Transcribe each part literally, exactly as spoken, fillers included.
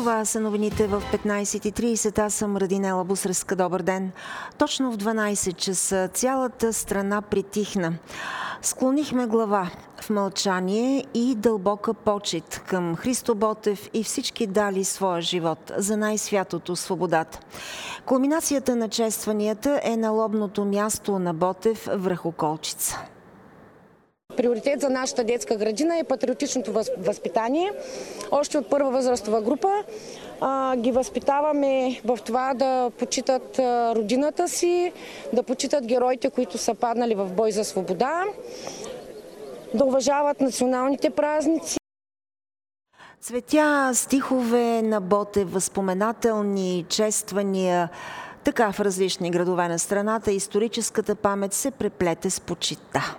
Това са новините в петнайсет и трийсет. Аз съм Радинела Бусреска. Добър ден. Точно в дванайсет часа цялата страна притихна. Склонихме глава в мълчание и дълбока почит към Христо Ботев и всички дали своя живот за най-святото свободата. Кулминацията на честванията е на лобното място на Ботев връх Околчица. Приоритет за нашата детска градина е патриотичното възпитание. Още от първа възрастова група а, ги възпитаваме в това да почитат родината си, да почитат героите, които са паднали в бой за свобода, да уважават националните празници. Цветя, стихове на Ботев, възпоменателни чествания. Така в различни градове на страната историческата памет се преплете с почита.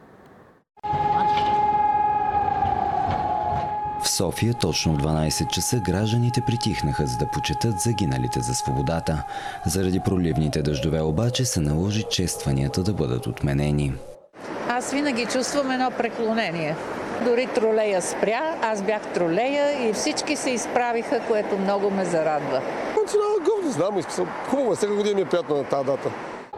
В София точно в дванайсет часа гражданите притихнаха, за да почетат загиналите за свободата. Заради проливните дъждове обаче се наложи честванията да бъдат отменени. Аз винаги чувствам едно преклонение. Дори тролея спря, аз бях тролея и всички се изправиха, което много ме зарадва. Национална гордост, знам, хубаво, всяка година ми е приятно на тази дата.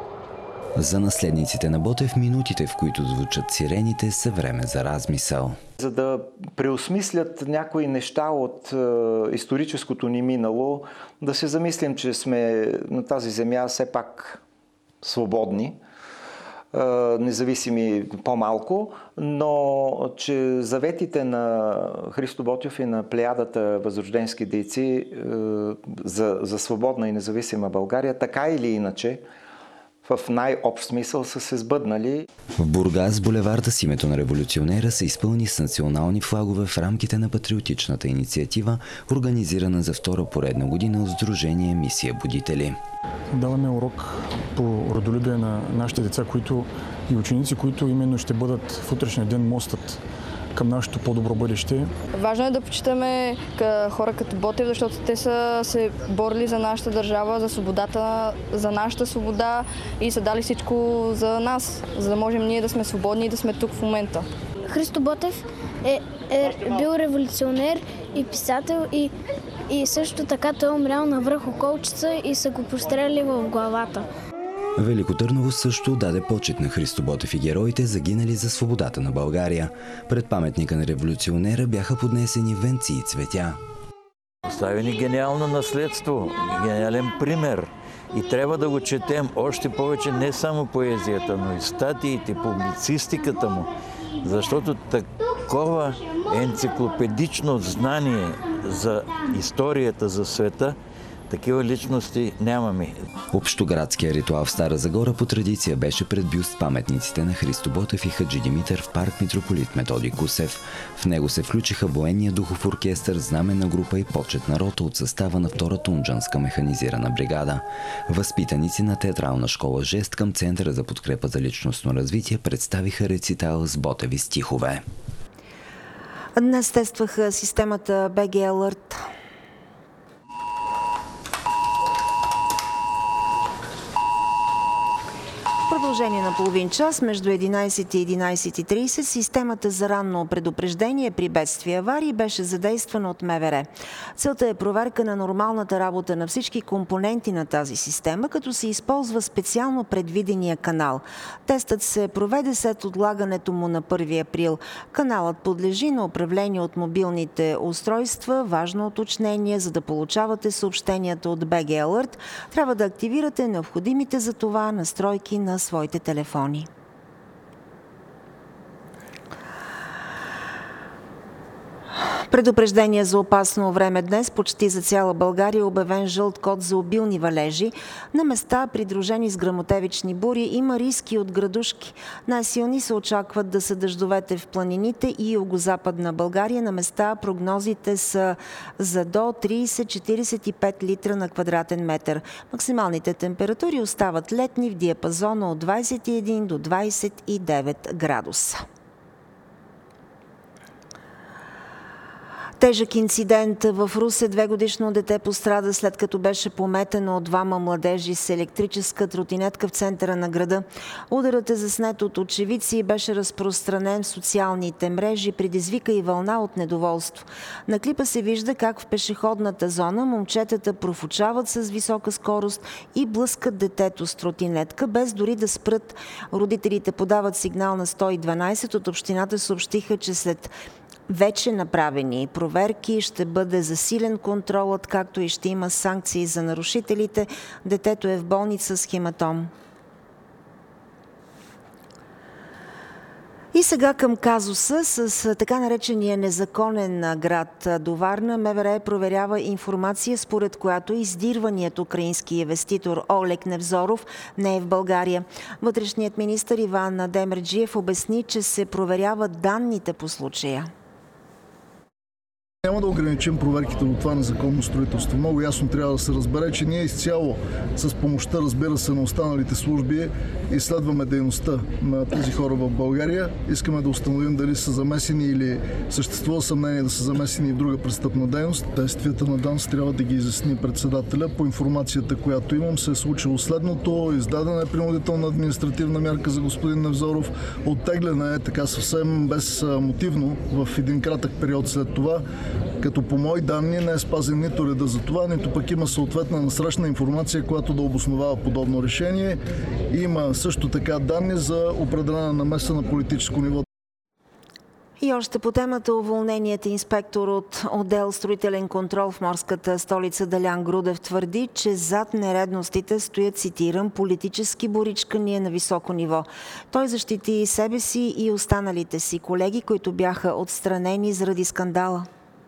За наследниците на Ботев минутите, в които звучат сирените, са време за размисъл. За да преосмислят някои неща от е, историческото ни минало, да се замислим, че сме на тази земя все пак свободни, е, независими по-малко, но че заветите на Христо Ботев и на плеядата възрожденски дейци е, за, за свободна и независима България, така или иначе, в най-общ смисъл са се сбъднали. В Бургас булеварда с името на революционера се изпълни с национални флагове в рамките на патриотичната инициатива, организирана за втора поредна година от Сдружение Мисия Будители. Даваме урок по родолюбие на нашите деца, които и ученици, които именно ще бъдат в утрешния ден мостът към нашето по-добро бъдеще. Важно е да почитаме хора като Ботев, защото те са се борили за нашата държава, за свободата, за нашата свобода и са дали всичко за нас, за да можем ние да сме свободни и да сме тук в момента. Христо Ботев е, е бил революционер и писател и, и също така той е умрял на връх Околчица и са го постреляли в главата. Велико Търново също даде почет на Христо Ботев и героите, загинали за свободата на България. Пред паметника на революционера бяха поднесени венци и цветя. Остави ни гениално наследство, гениален пример. И трябва да го четем още повече не само поезията, но и статиите, публицистиката му. Защото такова енциклопедично знание за историята, за света, такива личности нямаме. Общоградския ритуал в Стара Загора по традиция беше пред бюст паметниците на Христо Ботев и Хаджи Димитър в парк Митрополит Методий Кусев. В него се включиха военния духов оркестър, знаменна група и почетна рота от състава на втората унджанска механизирана бригада. Възпитаници на театрална школа Жест към Центъра за подкрепа за личностно развитие представиха рецитал с Ботеви стихове. Днес тестваха системата би джи Alert. Продължение на половин час между единайсет и единайсет и трийсет системата за ранно предупреждение при бедствия и аварии беше задействана от МВР. Целта е проверка на нормалната работа на всички компоненти на тази система, като се използва специално предвидения канал. Тестът се проведе след отлагането му на първи април. Каналът подлежи на управление от мобилните устройства. Важно уточнение: за да получавате съобщенията от би джи Alert, трябва да активирате необходимите за това настройки на своите телефони. Предупреждение за опасно време днес. Почти за цяла България е обявен жълт код за обилни валежи. На места, придружени с гръмотевични бури, има риски от градушки. Най-силни се очакват да са дъждовете в планините и югозападна България. На места прогнозите са за до трийсет до четирийсет и пет литра на квадратен метър. Максималните температури остават летни в диапазона от двайсет и един до двайсет и девет градуса. Тежък инцидент в Русе. Двегодишно дете пострада, след като беше пометено от двама младежи с електрическа тротинетка в центъра на града. Ударът е заснет от очевидци и беше разпространен в социалните мрежи, предизвика и вълна от недоволство. На клипа се вижда как в пешеходната зона момчетата профучават с висока скорост и блъскат детето с тротинетка, без дори да спрат. Родителите подават сигнал на сто и дванайсет. От общината съобщиха, че след вече направени проверки ще бъде засилен контролът, както и ще има санкции за нарушителите. Детето е в болница с хематом. И сега към казуса с така наречения незаконен град до Варна. МВР проверява информация, според която издирваният украински инвеститор Олег Невзоров не е в България. Вътрешният министър Иван Демерджиев обясни, че се проверяват данните по случая. Няма да ограничим проверките до това незаконно строителство. Много ясно трябва да се разбере, че ние изцяло с помощта, разбира се, на останалите служби изследваме дейността на тези хора в България. Искаме да установим дали са замесени или съществува съмнение да са замесени в друга престъпна дейност. Действията на ДАНС трябва да ги изясни председателя. По информацията, която имам, се е случило следното. Издадена е принудителна административна мярка за господин Невзоров. Оттеглена е така съвсем безмотивно в един кратък период след това, като по мои данни не е спазен нито реда за това, нито пък има съответна насрещна информация, която да обосновава подобно решение. Има също така данни за определена намеса на политическо ниво. И още по темата уволненият инспектор от отдел строителен контрол в морската столица Делян Грудев твърди, че зад нередностите стоят, цитирам, политически боричкания на високо ниво. Той защити себе си и останалите си колеги, които бяха отстранени заради скандала.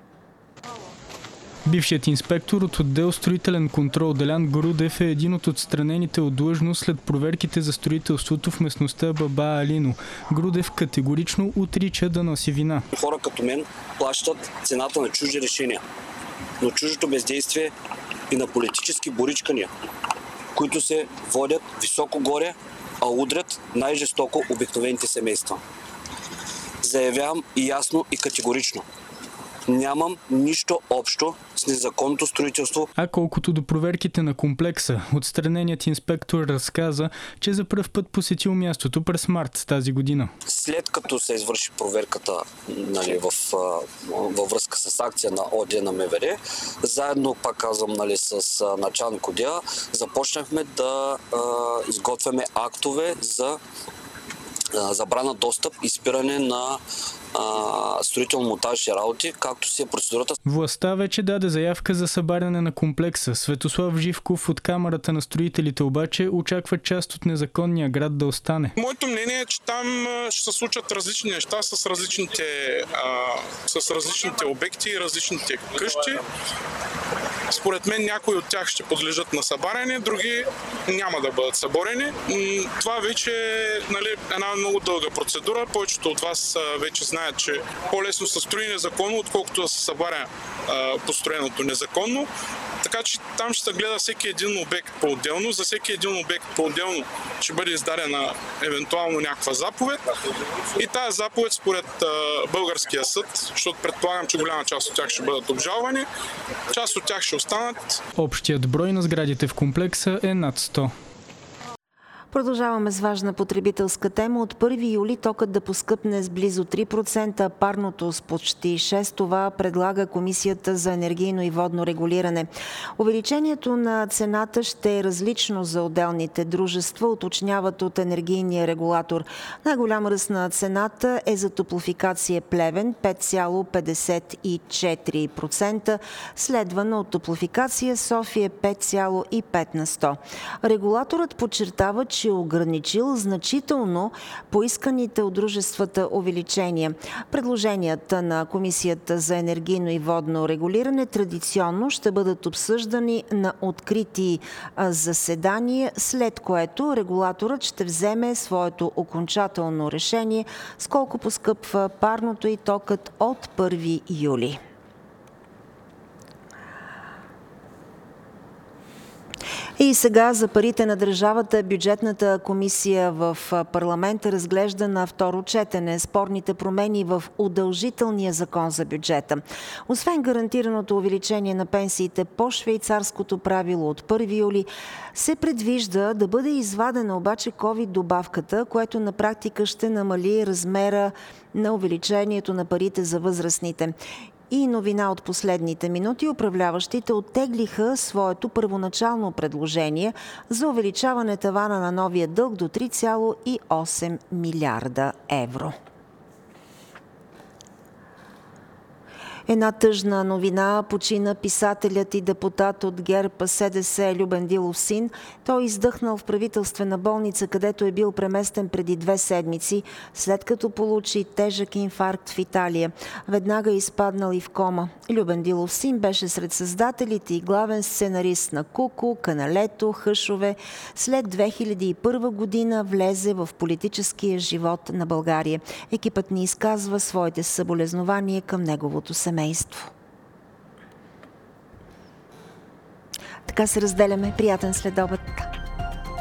Бившият инспектор от отдел строителен контрол Делян Грудев е един от отстранените от длъжност след проверките за строителството в местността Баба Алино. Грудев категорично отрича да носи вина. Хора като мен плащат цената на чужди решения, но чуждото бездействие и на политически боричкания, които се водят високо горе, а удрят най-жестоко обикновените семейства. Заявявам и ясно и категорично. Нямам нищо общо с незаконното строителство. А колкото до проверките на комплекса, отстраненият инспектор разказа, че за пръв път посетил мястото през март тази година. След като се извърши проверката, нали, в, във връзка с акция на ОД на МВР, заедно, пак казвам, нали, с началник отдела, започнахме да а, изготвяме актове за а, забрана достъп и спиране на строително-монтажни работи, както си е процедурата. Властта вече даде заявка за събаряне на комплекса. Светослав Живков от Камарата на строителите обаче очаква част от незаконния град да остане. Моето мнение е, че там ще се случат различни неща с различните, а, с различните обекти и различните къщи. Според мен някои от тях ще подлежат на събаряне, други няма да бъдат съборени. Това вече е, нали, една много дълга процедура. Повечето от вас вече знаят, че по-лесно се строи незаконно, отколкото да се събаря а, построеното незаконно. Така че там ще се гледа всеки един обект по-отделно. За всеки един обект по-отделно ще бъде издадена евентуално някаква заповед. И тази заповед според а, българския съд, защото предполагам, че голяма част от тях ще бъдат обжалвани, част от тях ще останат. Общият брой на сградите в комплекса е над сто. Продължаваме с важна потребителска тема. От първи юли токът да поскъпне с близо три процента, парното с почти шест процента. Това предлага Комисията за енергийно и водно регулиране. Увеличението на цената ще е различно за отделните дружества, уточняват от енергийния регулатор. Най-голям ръст на цената е за Топлофикация Плевен – пет цяло петдесет и четири процента, следвана от Топлофикация София – пет цяло и пет на сто. Регулаторът подчертава, че е ограничил значително поисканите от дружествата увеличения. Предложенията на Комисията за енергийно и водно регулиране традиционно ще бъдат обсъждани на открити заседания, след което регулаторът ще вземе своето окончателно решение с колко поскъпва парното и токът от първи юли. И сега за парите на държавата бюджетната комисия в парламента разглежда на второ четене спорните промени в удължителния закон за бюджета. Освен гарантираното увеличение на пенсиите по швейцарското правило от първи юли, се предвижда да бъде извадена обаче ковид добавката, което на практика ще намали размера на увеличението на парите за възрастните. И новина от последните минути, управляващите оттеглиха своето първоначално предложение за увеличаване тавана на новия дълг до три цяло и осем милиарда евро. Една тъжна новина. Почина писателят и депутат от ГЕРБ СДС Любен Дилов син. Той издъхнал в правителствена болница, където е бил преместен преди две седмици, след като получи тежък инфаркт в Италия. Веднага е изпаднал и в кома. Любен Дилов син беше сред създателите и главен сценарист на Куко, Каналето, Хъшове. След две хиляди и първа година влезе в политическия живот на България. Екипът ни изказва своите съболезнования към неговото семейство. Семейство. Така се разделяме. Приятен следобед.